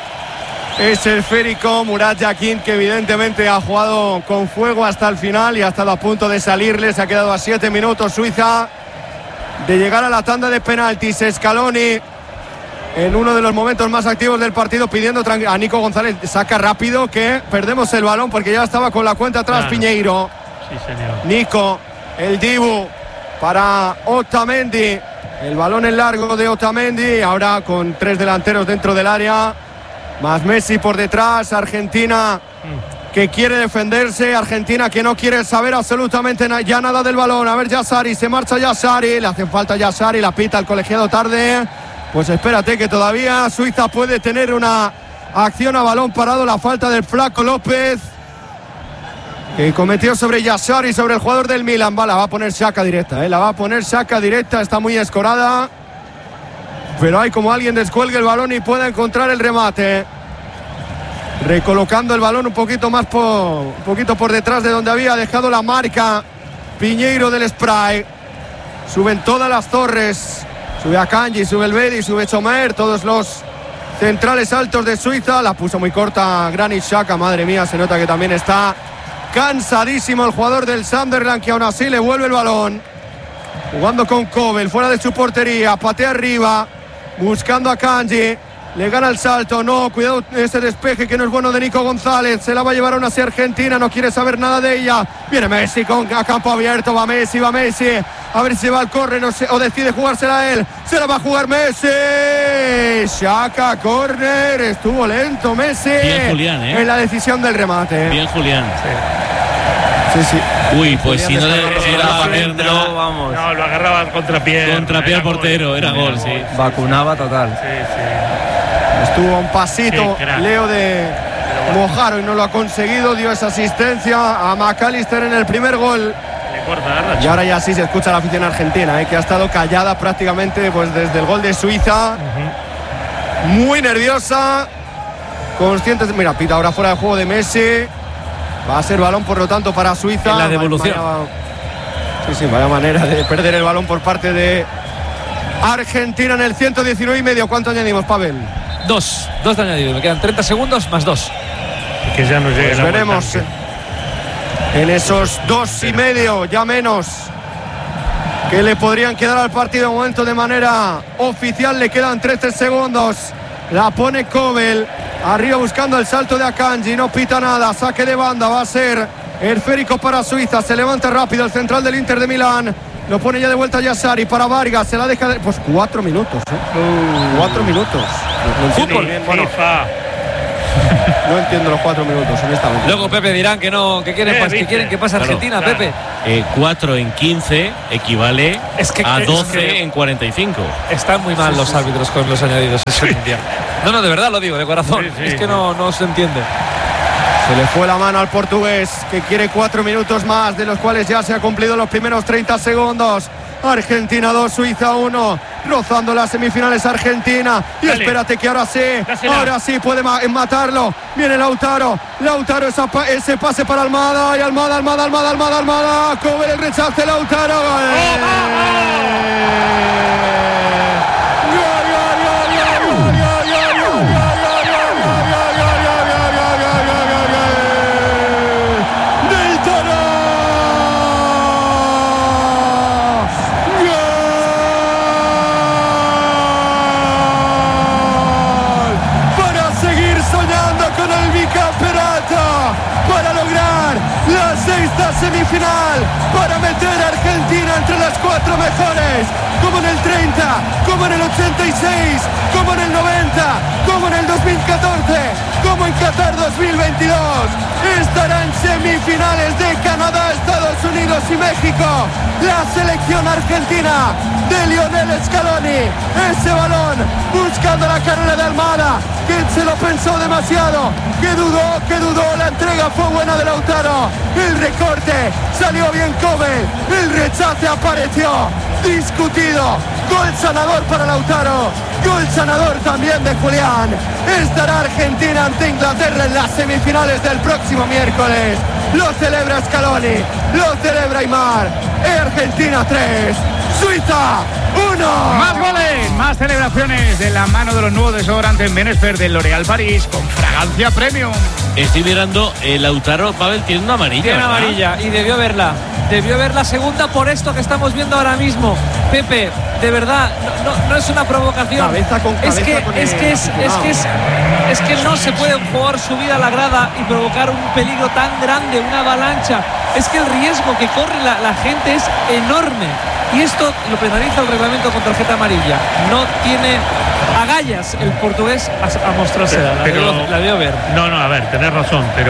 ese esférico. Murat Yakin, que evidentemente ha jugado con fuego hasta el final y ha estado a punto de salirle. Se ha quedado a siete minutos Suiza de llegar a la tanda de penaltis. Scaloni en uno de los momentos más activos del partido pidiendo a Nico González, saca rápido que perdemos el balón porque ya estaba con la cuenta atrás. Claro. Piñeiro. Sí, señor. Nico, el Dibu para Otamendi. El balón en largo de Otamendi, ahora con tres delanteros dentro del área, más Messi por detrás. Argentina que quiere defenderse, Argentina que no quiere saber absolutamente ya nada del balón. A ver, Yassari, se marcha Yassari, le hace falta Yassari, la pita el colegiado tarde. Pues espérate que todavía Suiza puede tener una acción a balón parado. La falta del Flaco López, que cometió sobre Yassari, sobre el jugador del Milan. Va, la va a poner Xhaka directa, ¿eh? La va a poner Xhaka directa, está muy escorada. Pero hay como alguien descuelgue el balón y pueda encontrar el remate. Recolocando el balón un poquito más por, un poquito por detrás de donde había dejado la marca Piñeiro del spray. Suben todas las torres. Sube Akanji, sube el Bedi, sube Chomer, todos los centrales altos de Suiza. La puso muy corta Granit Xhaka, madre mía, se nota que también está cansadísimo el jugador del Sunderland, que aún así le vuelve el balón. Jugando con Kobel, fuera de su portería, patea arriba, buscando a Kanji. Le gana el salto, no, cuidado ese despeje que no es bueno de Nico González. Se la va a llevar aún así Argentina, no quiere saber nada de ella. Viene Messi con, a campo abierto, va Messi, va Messi. A ver si va al córner no sé, o decide jugársela a él. Se la va a jugar Messi. Xhaka, córner, estuvo lento Messi. Bien Julián, ¿eh? En la decisión del remate. Bien Julián. Sí, sí. Uy, pues si no le daba pierna, vamos. No, lo agarraba contra pie. Contra pie al portero, era gol, sí. Vacunaba total. Sí, sí. Estuvo a un pasito Leo de Mojaro y no lo ha conseguido. Dio esa asistencia a McAllister en el primer gol. Y ahora ya sí se escucha la afición argentina, ¿eh? Que ha estado callada prácticamente pues desde el gol de Suiza. Uh-huh. Muy nerviosa. Conscientes. Mira, pita ahora fuera de juego de Messi. Va a ser balón, por lo tanto, para Suiza. En la devolución. Vaya, sí, sí, vaya manera de perder el balón por parte de Argentina en el ciento diecinueve y medio. ¿Cuánto añadimos, Pavel? Dos, dos de añadido. Me quedan treinta segundos más dos. Que ya no llegue pues la veremos en esos dos y medio, ya menos, que le podrían quedar al partido. De momento, de manera oficial, le quedan trece segundos. La pone Kobel. Arriba buscando el salto de Akanji. No pita nada. Saque de banda. Va a ser esférico para Suiza. Se levanta rápido el central del Inter de Milán. Lo pone ya de vuelta Yassari para Vargas. Se la deja de... Pues cuatro minutos, ¿eh? Uh, cuatro minutos. Fútbol. Bueno, No entiendo los cuatro minutos, honestamente. Luego, Pepe, dirán que no, que quieren, Eh, pas- que, viste. quieren que pase Claro, Argentina, claro. Pepe. Eh, cuatro en quince equivale Es que- a es doce que- en cuarenta y cinco. Están muy mal los árbitros con los añadidos ese mundial. No, no, de verdad lo digo, de corazón. Sí, sí, es que sí. no, no se entiende. Se le fue la mano al portugués, que quiere cuatro minutos más, de los cuales ya se ha cumplido los primeros treinta segundos. Argentina dos, Suiza uno, rozando las semifinales Argentina. Y Dale. espérate que ahora sí, Dásela. ahora sí puede ma- matarlo. Viene Lautaro, Lautaro esa pa- ese pase para Almada, y Almada, Almada, Almada, Almada, Almada. Cobre el rechace, Lautaro. Gol. Del Toro. Gol. Para seguir soñando con el bicampeonato, para lograr la sexta semifinal, para meter a Argentina entre las cuatro mejores, como en el treinta, como en el ochenta y seis, como en el noventa, como en el dos mil catorce, como en Qatar dos mil veintidós. Estará en semifinales de Canadá, Estados Unidos y México. La selección argentina de Lionel Scaloni. Ese balón buscando la carrera de Almada, que se lo pensó demasiado, que dudó, que dudó. La entrega fue buena de Lautaro. El recorte salió bien Kobe. El rechace apareció discutido. Gol sanador para Lautaro. Gol sanador también de Julián. Estará Argentina ante Inglaterra en las semifinales del próximo miércoles. Lo celebra Scaloni, lo celebra Aimar. Argentina tres, Suiza uno. Más goles, más celebraciones de la mano de los nuevos desodorantes Benesfer del L'Oréal París con fragancia premium. Estoy mirando, el Lautaro, Pavel, tiene una amarilla. Tiene una ¿verdad? amarilla y debió verla. Debió ver la segunda por esto que estamos viendo ahora mismo. Pepe, de verdad, no, no, no es una provocación. Cabeza con cabeza es que, con es el que es, es que es, es que no se puede jugar subir a la grada y provocar un peligro tan grande, una avalancha. Es que el riesgo que corre la, la gente es enorme. Y esto lo penaliza el reglamento con tarjeta amarilla. No tiene agallas el portugués a, a mostrársela. La, Pero- debió- la debió ver. No, no, a ver, tenés razón, pero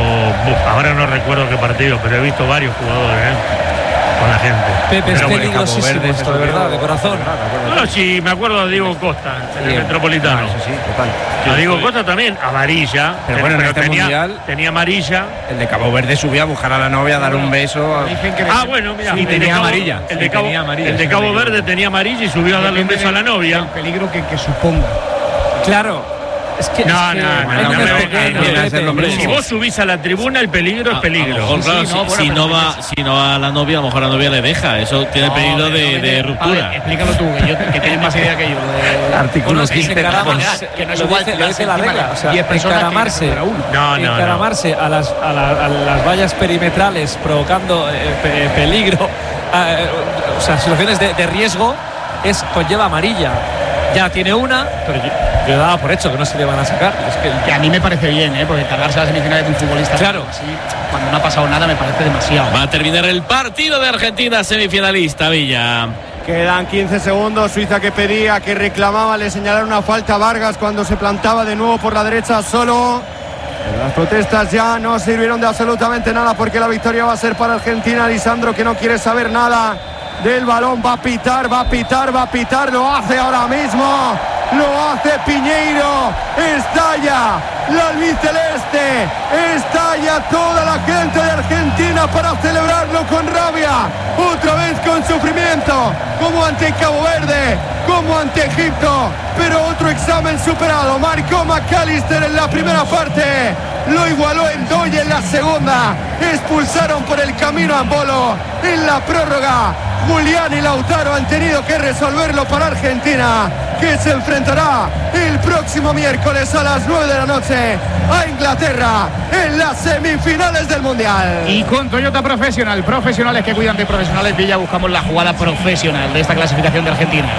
uf, ahora no recuerdo qué partido, pero he visto varios jugadores, ¿eh? Con la gente. Pepe, es Pero bueno, peligrosísimo esto, de verdad, de corazón. No, no, sí, me acuerdo de Diego Costa, en el Sí, Metropolitano. ah, eso sí, total. A Diego Costa también, amarilla. Pero bueno, en este tenía, mundial- tenía amarilla. El de Cabo Verde subía a buscar a la novia, a dar un beso. Dicen que Ah, bueno, mira. Sí, el de tenía Cabo- amarilla. El Sí, de Cabo, tenía amarilla, el de sí, Cabo tenía. Verde tenía amarilla y subió a darle un Depende beso a la del- novia. del peligro que, que suponga. Claro. Es que, No, es que no, no, hay no, que no, hacer no, pequeño, no, no, Pepe. hacer lo mismo. Si vos subís a la tribuna, el peligro es A- A, peligro. lo mejor, claro, Sí, si, no, bueno, si pero no no va, si no va a la novia, a lo mejor la novia le deja. Eso tiene peligro de, de ruptura. Explícalo tú, que, yo, que tienes más idea que yo. Lo de... Artículo Bueno, es que se quince. encaramarse, que no es lo igual dice, lo tirarse dice la encima regla, de o sea, diez personas que encaramarse, contra uno. No, no, no. encaramarse a las, a, la- a las vallas perimetrales provocando eh, pe- peligro, eh, o sea, situaciones de, de riesgo, es conlleva amarilla. Ya tiene una, pero yo, yo daba por hecho que no se le van a sacar. Es que Que a mí me parece bien, ¿eh? Porque cargarse a las semifinales de un futbolista Claro. así, cuando no ha pasado nada, me parece demasiado. Va a terminar el partido de Argentina, semifinalista, Villa. Quedan quince segundos. Suiza que pedía, que reclamaba, le señalaron una falta a Vargas cuando se plantaba de nuevo por la derecha solo. Pero las protestas ya no sirvieron de absolutamente nada, porque la victoria va a ser para Argentina. Lisandro, que no quiere saber nada del balón, va a pitar, va a pitar, va a pitar, lo hace ahora mismo, lo hace Piñeiro, estalla la albiceleste, estalla toda la gente de Argentina para celebrarlo con rabia, otra vez con sufrimiento, como ante Cabo Verde, como ante Egipto, pero otro examen superado. Marcó McAllister en la primera parte, lo igualó en Doyle en la segunda, expulsaron por el camino a Bolo en la prórroga. Julián y Lautaro han tenido que resolverlo para Argentina, que se enfrentará el próximo miércoles a las nueve de la noche a Inglaterra en las semifinales del Mundial. Y con Toyota Profesional, profesionales que cuidan de profesionales, Villa, buscamos la jugada profesional de esta clasificación de Argentina.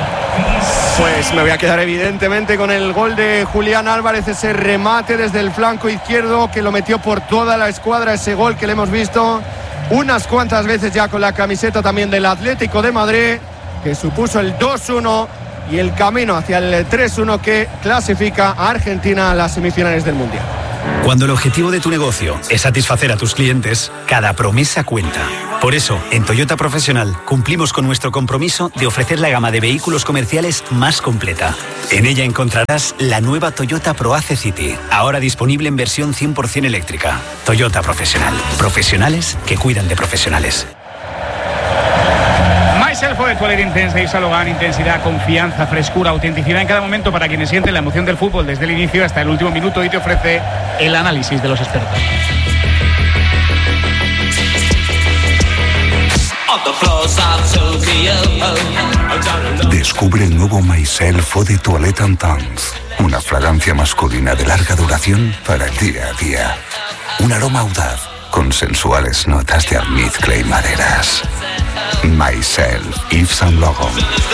Pues me voy a quedar evidentemente con el gol de Julián Álvarez, ese remate desde el flanco izquierdo que lo metió por toda la escuadra, ese gol que le hemos visto unas cuantas veces ya con la camiseta también del Atlético de Madrid, que supuso el dos uno y el camino hacia el tres uno que clasifica a Argentina a las semifinales del Mundial. Cuando el objetivo de tu negocio es satisfacer a tus clientes, cada promesa cuenta. Por eso, en Toyota Profesional cumplimos con nuestro compromiso de ofrecer la gama de vehículos comerciales más completa. En ella encontrarás la nueva Toyota ProAce City, ahora disponible en versión cien por ciento eléctrica. Toyota Profesional. Profesionales que cuidan de profesionales. Myself de Toilet Intensa y Salogan, intensidad, confianza, frescura, autenticidad en cada momento para quienes sienten la emoción del fútbol desde el inicio hasta el último minuto, y te ofrece el análisis de los expertos. Descubre el nuevo Myself Eau de Toilette Intense, una fragancia masculina de larga duración para el día a día. Un aroma audaz con sensuales notas de almizcle y maderas. Myself, Yves Saint Laurent.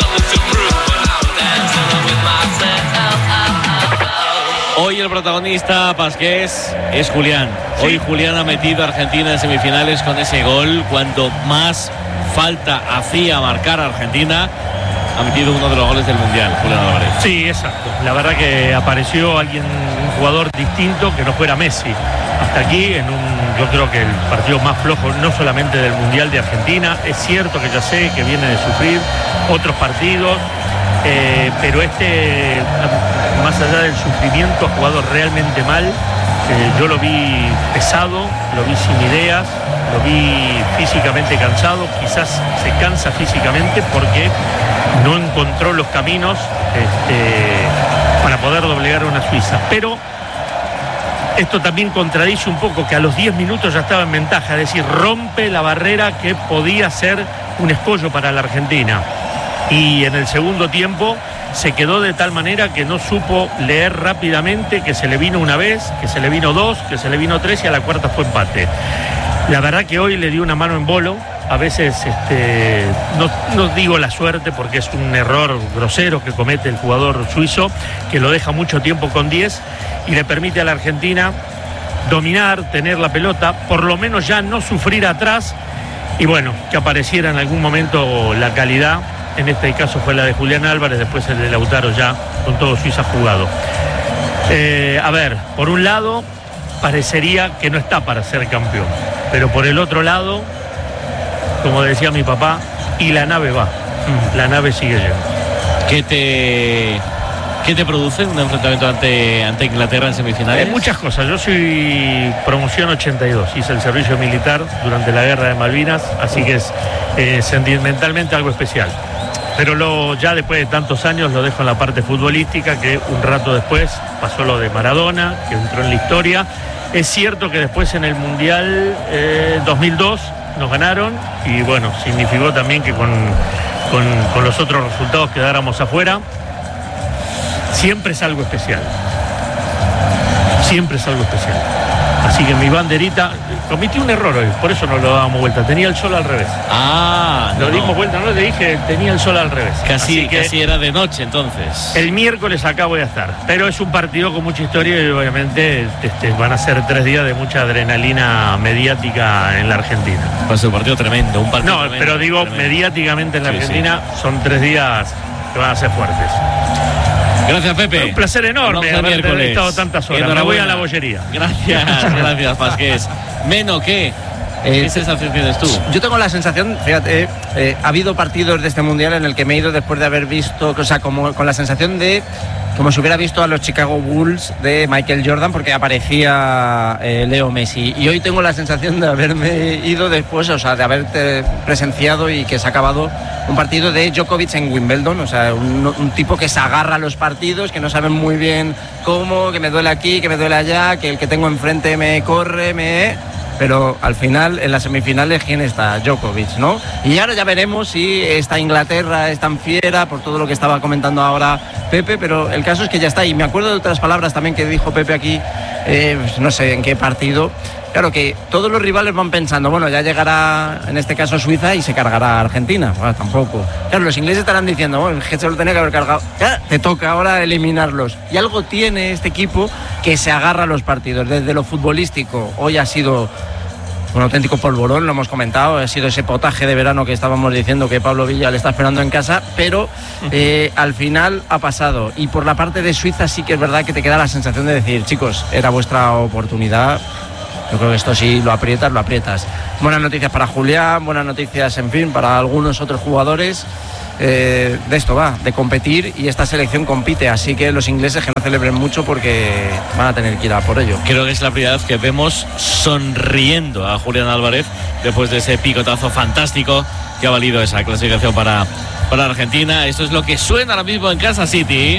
Hoy el protagonista, Pasqués, es Julián. Hoy sí. Julián ha metido a Argentina en semifinales con ese gol. Cuando más falta hacía marcar a Argentina, ha metido uno de los goles del Mundial, Julián Álvarez. Sí, exacto. La verdad que apareció alguien, un jugador distinto que no fuera Messi. Hasta aquí, en un, yo creo que el partido más flojo, no solamente del Mundial de Argentina. Es cierto que ya sé que viene de sufrir otros partidos, eh, pero este, más allá del sufrimiento, ha jugado realmente mal. Eh, yo lo vi pesado, lo vi sin ideas, lo vi físicamente cansado. Quizás se cansa físicamente porque no encontró los caminos este, para poder doblegar a una Suiza. Pero esto también contradice un poco que a los diez minutos ya estaba en ventaja, es decir, rompe la barrera que podía ser un escollo para la Argentina. Y en el segundo tiempo se quedó de tal manera que no supo leer rápidamente, que se le vino una vez, que se le vino dos, que se le vino tres y a la cuarta fue empate. La verdad que hoy le dio una mano en bolo. A veces, este, no, no digo la suerte porque es un error grosero que comete el jugador suizo, que lo deja mucho tiempo con diez y le permite a la Argentina dominar, tener la pelota, por lo menos ya no sufrir atrás y bueno, que apareciera en algún momento la calidad. En este caso fue la de Julián Álvarez, después el de Lautaro ya con todo Suiza jugado. Eh, a ver, por un lado parecería que no está para ser campeón, pero por el otro lado, como decía mi papá, y la nave va, la nave sigue llegando. ¿Qué te, qué te produce un enfrentamiento ante, ante Inglaterra en semifinales? Eh, muchas cosas. Yo soy promoción ochenta y dos, hice el servicio militar durante la guerra de Malvinas, así que es eh, sentimentalmente algo especial. Pero lo, ya después de tantos años lo dejo en la parte futbolística, que un rato después pasó lo de Maradona, que entró en la historia. Es cierto que después en el Mundial eh, dos mil dos nos ganaron y bueno, significó también que con, con, con los otros resultados quedáramos afuera. Siempre es algo especial. Siempre es algo especial. Así que mi banderita, cometí un error hoy, por eso no lo dábamos vuelta, tenía el sol al revés. Ah, lo no. dimos vuelta, no le dije, tenía el sol al revés. Casi, Así que casi era de noche entonces. El miércoles acá voy a estar, pero es un partido con mucha historia y obviamente este, van a ser tres días de mucha adrenalina mediática en la Argentina. Va a ser un partido tremendo, un partido No, tremendo, pero digo, tremendo. mediáticamente en la Sí, Argentina sí. Son tres días que van a ser fuertes. Gracias, Pepe. Un placer enorme haber estado tantas horas. Me voy a la bollería. Gracias, gracias, Pasqués. Meno, ¿qué? ¿Qué Eh, sensación tienes tú? Yo tengo la sensación, fíjate, eh, ha habido partidos de este Mundial en el que me he ido después de haber visto, o sea, como con la sensación de como si hubiera visto a los Chicago Bulls de Michael Jordan, porque aparecía eh, Leo Messi. Y hoy tengo la sensación de haberme ido después, o sea, de haberte presenciado y que se ha acabado un partido de Djokovic en Wimbledon, o sea, un, un tipo que se agarra a los partidos, que no saben muy bien cómo, que me duele aquí, que me duele allá, que el que tengo enfrente me corre, me... Pero al final, en las semifinales, ¿quién está? Djokovic, ¿no? Y ahora ya veremos si esta Inglaterra es tan fiera, por todo lo que estaba comentando ahora Pepe, pero el caso es que ya está. Y me acuerdo de otras palabras también que dijo Pepe aquí, eh, pues no sé en qué partido. Claro que todos los rivales van pensando, bueno, ya llegará, en este caso, Suiza y se cargará a Argentina. Bueno, tampoco. Claro, los ingleses estarán diciendo, bueno, el G se lo tenía que haber cargado. Ya, te toca ahora eliminarlos. Y algo tiene este equipo que se agarra a los partidos. Desde lo futbolístico, hoy ha sido un auténtico polvorón, lo hemos comentado, ha sido ese potaje de verano que estábamos diciendo que Pablo Villa le está esperando en casa, pero eh, al final ha pasado. Y por la parte de Suiza sí que es verdad que te queda la sensación de decir, chicos, era vuestra oportunidad. Yo creo que esto sí, lo aprietas, lo aprietas. Buenas noticias para Julián, buenas noticias, en fin, para algunos otros jugadores. Eh, de esto va, de competir, y esta selección compite, así que los ingleses que no celebren mucho porque van a tener que ir a por ello. Creo que es la primera vez que vemos sonriendo a Julián Álvarez después de ese picotazo fantástico que ha valido esa clasificación para, para Argentina. Esto es lo que suena ahora mismo en Kansas City.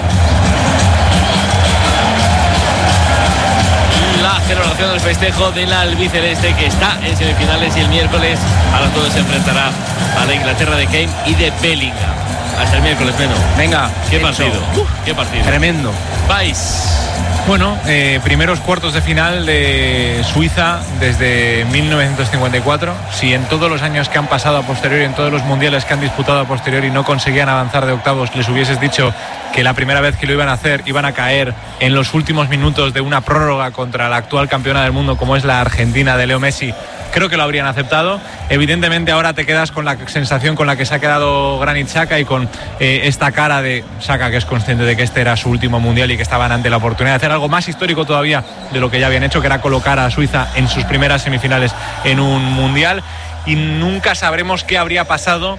La celebración del festejo del albiceleste, que está en semifinales, y el miércoles a las dos se enfrentará a la Inglaterra de Kane y de Bellingham. Hasta el miércoles, menos. Venga, qué hecho. partido, Uf, qué partido. Tremendo. Vais. Bueno, eh, primeros cuartos de final de Suiza desde mil novecientos cincuenta y cuatro. Si en todos los años que han pasado a posteriori, en todos los mundiales que han disputado a posteriori, no conseguían avanzar de octavos, les hubieses dicho que la primera vez que lo iban a hacer iban a caer en los últimos minutos de una prórroga contra la actual campeona del mundo como es la Argentina de Leo Messi, creo que lo habrían aceptado. Evidentemente ahora te quedas con la sensación con la que se ha quedado Granit Xhaka y con eh, esta cara de Xhaka, que es consciente de que este era su último mundial y que estaban ante la oportunidad de hacer algo más histórico todavía de lo que ya habían hecho, que era colocar a Suiza en sus primeras semifinales en un mundial. Y nunca sabremos qué habría pasado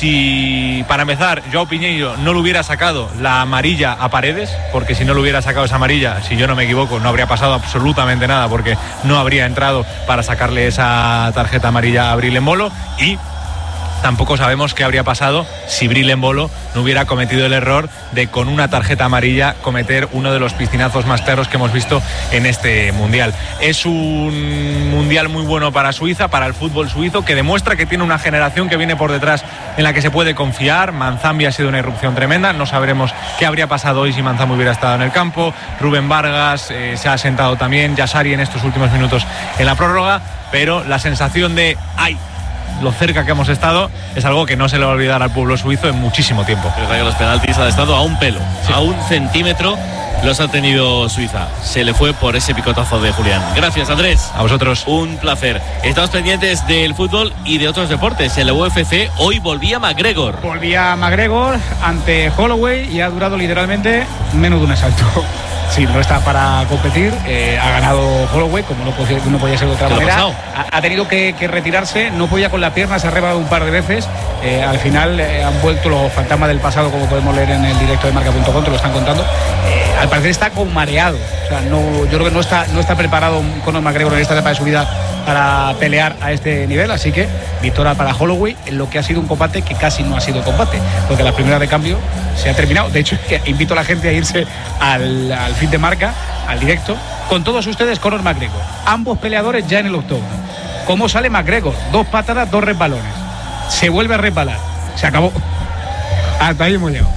si, para empezar, Joao Piñeiro no le hubiera sacado la amarilla a Paredes, porque si no le hubiera sacado esa amarilla, si yo no me equivoco, no habría pasado absolutamente nada, porque no habría entrado para sacarle esa tarjeta amarilla a Bril Embolo. Y tampoco sabemos qué habría pasado si Bril Embolo no hubiera cometido el error de, con una tarjeta amarilla, cometer uno de los piscinazos más claros que hemos visto en este mundial. Es un mundial muy bueno para Suiza, para el fútbol suizo, que demuestra que tiene una generación que viene por detrás en la que se puede confiar. Manzambi ha sido una irrupción tremenda, no sabremos qué habría pasado hoy si Manzambi hubiera estado en el campo. Rubén Vargas eh, se ha sentado también, Yassari en estos últimos minutos en la prórroga, pero la sensación de ¡ay!, lo cerca que hemos estado es algo que no se le va a olvidar al pueblo suizo en muchísimo tiempo. Creo que los penaltis han estado a un pelo, sí. a un centímetro los ha tenido Suiza. Se le fue por ese picotazo de Julián. Gracias, Andrés. A vosotros. Un placer. Estamos pendientes del fútbol y de otros deportes. En la U F C hoy volvía McGregor. Volvía McGregor ante Holloway y ha durado literalmente menos de un asalto. Sí, no está para competir, eh, ha ganado Holloway, como no podía, no podía ser de otra manera. Ha, ha tenido que, que retirarse, no podía con la pierna, se ha rebado un par de veces. Eh, al final eh, han vuelto los fantasmas del pasado, como podemos leer en el directo de marca punto com, te lo están contando. Eh, al parecer está con mareado. O sea, no, yo creo que no está, no está preparado Conor McGregor en esta etapa de su vida para pelear a este nivel, así que victoria para Holloway en lo que ha sido un combate que casi no ha sido combate, porque la primera de cambio se ha terminado. De hecho, que invito a la gente a irse al, al feed de marca, al directo, con todos ustedes. Conor McGregor, ambos peleadores ya en el octógono. ¿Cómo sale McGregor? Dos patadas, dos resbalones, se vuelve a resbalar, se acabó. Hasta ahí hemos llegado.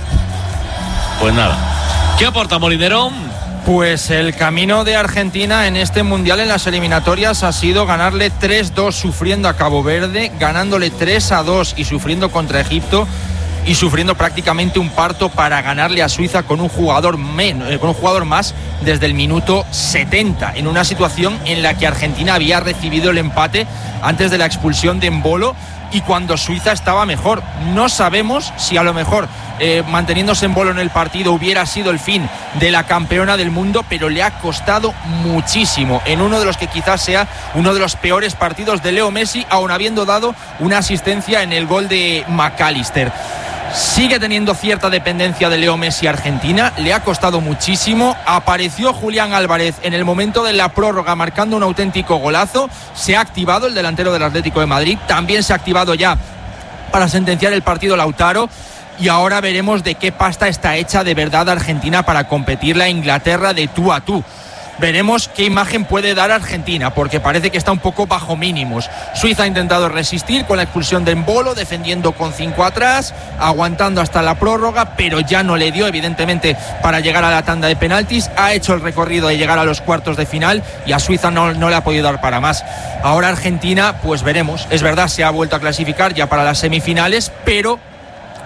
Pues nada, ¿qué aporta Molinero? Pues el camino de Argentina en este mundial, en las eliminatorias, ha sido ganarle tres dos sufriendo a Cabo Verde, ganándole tres a dos y sufriendo contra Egipto, y sufriendo prácticamente un parto para ganarle a Suiza con un jugador menos, eh, con un jugador más desde el minuto setenta, en una situación en la que Argentina había recibido el empate antes de la expulsión de Embolo y cuando Suiza estaba mejor. No sabemos si a lo mejor eh, manteniéndose Embolo en el partido hubiera sido el fin de la campeona del mundo, pero le ha costado muchísimo en uno de los que quizás sea uno de los peores partidos de Leo Messi, aun habiendo dado una asistencia en el gol de McAllister. Sigue teniendo cierta dependencia de Leo Messi Argentina, le ha costado muchísimo. Apareció Julián Álvarez en el momento de la prórroga marcando un auténtico golazo. Se ha activado el delantero del Atlético de Madrid, también se ha activado ya para sentenciar el partido Lautaro. Y ahora veremos de qué pasta está hecha de verdad Argentina para competir la Inglaterra de tú a tú. Veremos qué imagen puede dar Argentina, porque parece que está un poco bajo mínimos. Suiza ha intentado resistir con la expulsión de Embolo, defendiendo con cinco atrás, aguantando hasta la prórroga, pero ya no le dio, evidentemente, para llegar a la tanda de penaltis. Ha hecho el recorrido de llegar a los cuartos de final y a Suiza no, no le ha podido dar para más. Ahora Argentina, pues veremos. Es verdad, se ha vuelto a clasificar ya para las semifinales, pero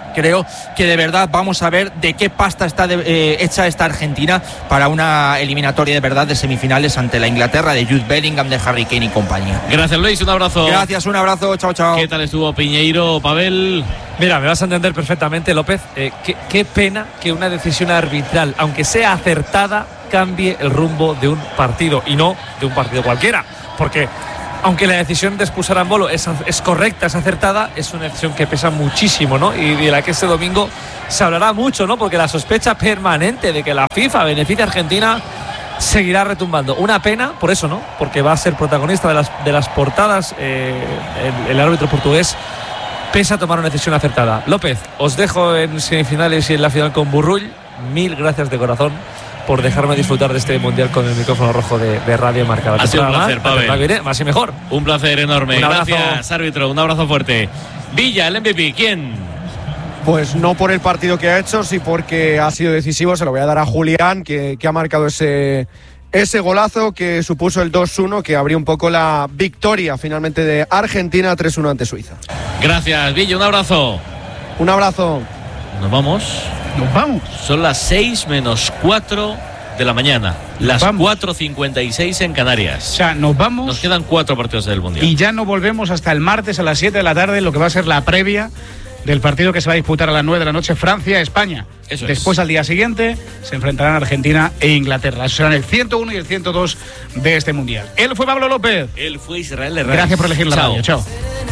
creo que de verdad vamos a ver de qué pasta está de, eh, hecha esta Argentina para una eliminatoria de verdad de semifinales ante la Inglaterra de Jude Bellingham, de Harry Kane y compañía. Gracias, Luis, un abrazo. Gracias, un abrazo, chao, chao. ¿Qué tal estuvo Piñeiro, Pavel? Mira, me vas a entender perfectamente, López. Eh, qué, qué pena que una decisión arbitral, aunque sea acertada, cambie el rumbo de un partido y no de un partido cualquiera. Porque aunque la decisión de expulsar a Embolo es, es correcta, es acertada, es una decisión que pesa muchísimo, ¿no? Y de la que este domingo se hablará mucho, ¿no? Porque la sospecha permanente de que la FIFA beneficia a Argentina seguirá retumbando. Una pena, por eso, ¿no? Porque va a ser protagonista de las, de las portadas eh, el, el árbitro portugués, pese a tomar una decisión acertada. López, os dejo en semifinales y en la final con Burrull. Mil gracias de corazón por dejarme disfrutar de este mundial con el micrófono rojo de, de Radio Marca. Ha sido un placer, Pavel. Más y mejor. Un placer enorme. Un abrazo. Gracias, árbitro. Un abrazo fuerte. Villa, el M V P. ¿Quién? Pues no por el partido que ha hecho, sí porque ha sido decisivo. Se lo voy a dar a Julián, que, que ha marcado ese, ese golazo que supuso el dos uno, que abrió un poco la victoria finalmente de Argentina tres uno ante Suiza. Gracias, Villa. Un abrazo. Un abrazo. Nos vamos. Nos vamos. Son las seis menos cuatro de la mañana. Las cuatro cincuenta y seis en Canarias. O sea, nos vamos. Nos quedan cuatro partidos del Mundial. Y ya no volvemos hasta el martes a las siete de la tarde, lo que va a ser la previa del partido que se va a disputar a las nueve de la noche, Francia-España. Eso Después, es. al día siguiente, se enfrentarán Argentina e Inglaterra. Eso serán el ciento uno y el ciento dos de este Mundial. Él fue Pablo López. Él fue Israel Herrera. Gracias por elegir la Chao. radio. Chao.